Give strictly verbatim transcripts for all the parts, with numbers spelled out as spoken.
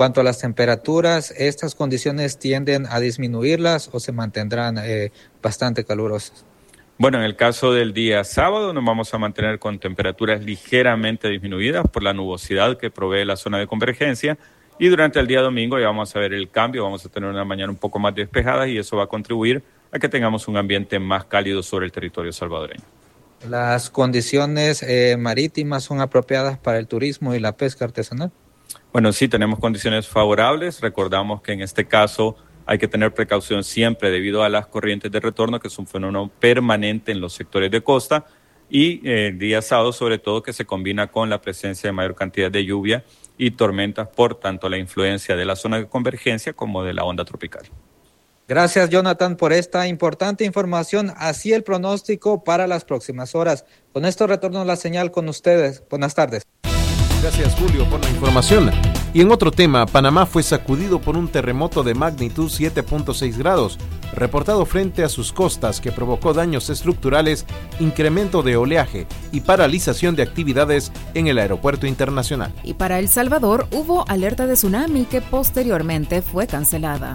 cuanto a las temperaturas, ¿estas condiciones tienden a disminuirlas o se mantendrán eh, bastante calurosas? Bueno, en el caso del día sábado nos vamos a mantener con temperaturas ligeramente disminuidas por la nubosidad que provee la zona de convergencia, y durante el día domingo ya vamos a ver el cambio, vamos a tener una mañana un poco más despejada y eso va a contribuir a que tengamos un ambiente más cálido sobre el territorio salvadoreño. ¿Las condiciones eh, marítimas son apropiadas para el turismo y la pesca artesanal? Bueno, sí, tenemos condiciones favorables. Recordamos que en este caso hay que tener precaución siempre debido a las corrientes de retorno, que es un fenómeno permanente en los sectores de costa, y eh, el día sábado sobre todo que se combina con la presencia de mayor cantidad de lluvia y tormentas por tanto la influencia de la zona de convergencia como de la onda tropical. Gracias, Jonathan, por esta importante información. Así el pronóstico para las próximas horas. Con esto retorno la señal con ustedes. Buenas tardes. Gracias, Julio, por la información. Y en otro tema, Panamá fue sacudido por un terremoto de magnitud siete punto seis grados, reportado frente a sus costas, que provocó daños estructurales, incremento de oleaje y paralización de actividades en el aeropuerto internacional. Y para El Salvador hubo alerta de tsunami que posteriormente fue cancelada.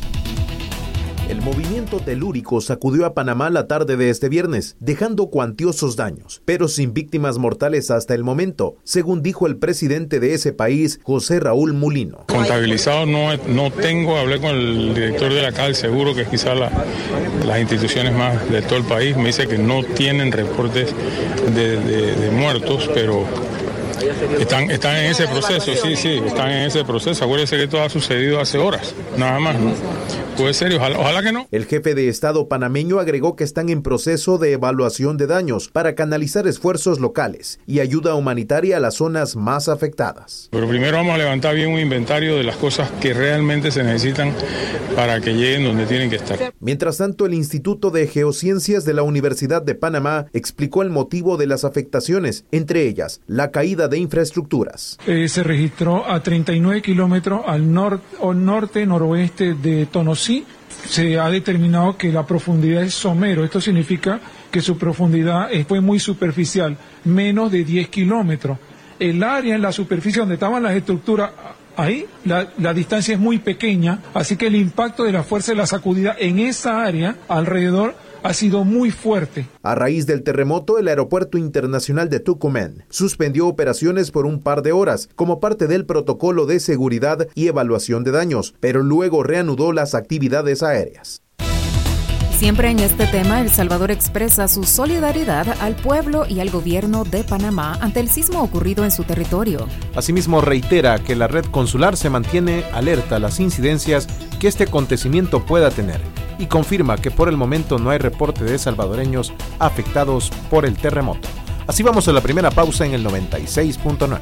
El movimiento telúrico sacudió a Panamá la tarde de este viernes, dejando cuantiosos daños, pero sin víctimas mortales hasta el momento, según dijo el presidente de ese país, José Raúl Mulino. Contabilizado no, no tengo, hablé con el director de la C A L, seguro que es quizá la, las instituciones más de todo el país, me dice que no tienen reportes de, de, de muertos, pero Están, están en ese proceso, sí, sí, están en ese proceso. Acuérdense que esto ha sucedido hace horas, nada más, ¿no? Puede ser, ojalá, ojalá que no. El jefe de Estado panameño agregó que están en proceso de evaluación de daños para canalizar esfuerzos locales y ayuda humanitaria a las zonas más afectadas. Pero primero vamos a levantar bien un inventario de las cosas que realmente se necesitan para que lleguen donde tienen que estar. Mientras tanto, el Instituto de Geociencias de la Universidad de Panamá explicó el motivo de las afectaciones, entre ellas la caída de infraestructuras. Eh, se registró a treinta y nueve kilómetros al nor- o norte-noroeste de Tonosí. Se ha determinado que la profundidad es somero. Esto significa que su profundidad fue muy superficial, menos de diez kilómetros. El área en la superficie donde estaban las estructuras, ahí la, la distancia es muy pequeña, así que el impacto de la fuerza de la sacudida en esa área alrededor ha sido muy fuerte. A raíz del terremoto, el Aeropuerto Internacional de Tucumán suspendió operaciones por un par de horas como parte del protocolo de seguridad y evaluación de daños, pero luego reanudó las actividades aéreas. Siempre en este tema, El Salvador expresa su solidaridad al pueblo y al gobierno de Panamá ante el sismo ocurrido en su territorio. Asimismo, reitera que la red consular se mantiene alerta a las incidencias que este acontecimiento pueda tener y confirma que por el momento no hay reporte de salvadoreños afectados por el terremoto. Así vamos a la primera pausa en el noventa y seis punto nueve.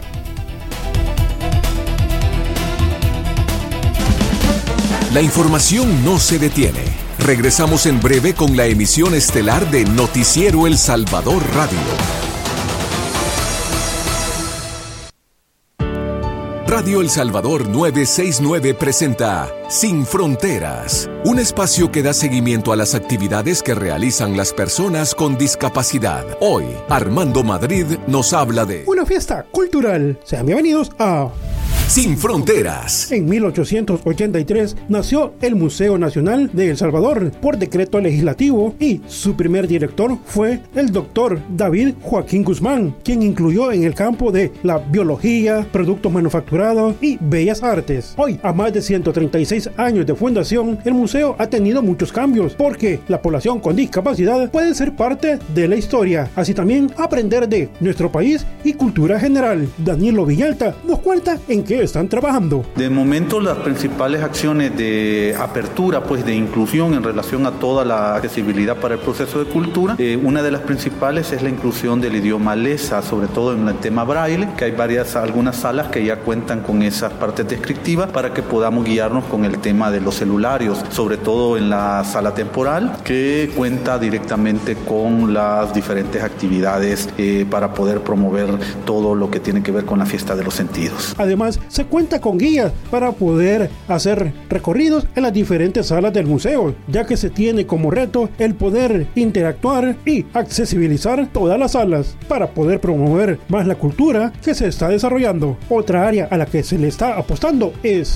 La información no se detiene. Regresamos en breve con la emisión estelar de Noticiero El Salvador Radio. Radio El Salvador novecientos sesenta y nueve presenta Sin Fronteras, un espacio que da seguimiento a las actividades que realizan las personas con discapacidad. Hoy, Armando Madrid nos habla de una fiesta cultural. Sean bienvenidos a Sin Fronteras. En mil ochocientos ochenta y tres nació el Museo Nacional de El Salvador por decreto legislativo y su primer director fue el doctor David Joaquín Guzmán, quien incluyó en el campo de la biología, productos manufacturados y bellas artes. Hoy, a más de ciento treinta y seis años de fundación, el museo ha tenido muchos cambios porque la población con discapacidad puede ser parte de la historia, así también aprender de nuestro país y cultura general. Danilo Villalta nos cuenta en qué están trabajando. De momento, las principales acciones de apertura, pues de inclusión en relación a toda la accesibilidad para el proceso de cultura, eh, una de las principales es la inclusión del idioma lesa, sobre todo en el tema braille, que hay varias, algunas salas que ya cuentan con esas partes descriptivas para que podamos guiarnos con el tema de los celularios, sobre todo en la sala temporal, que cuenta directamente con las diferentes actividades eh, para poder promover todo lo que tiene que ver con la fiesta de los sentidos. Además, se cuenta con guías para poder hacer recorridos en las diferentes salas del museo, ya que se tiene como reto el poder interactuar y accesibilizar todas las salas para poder promover más la cultura que se está desarrollando. Otra área a la que se le está apostando es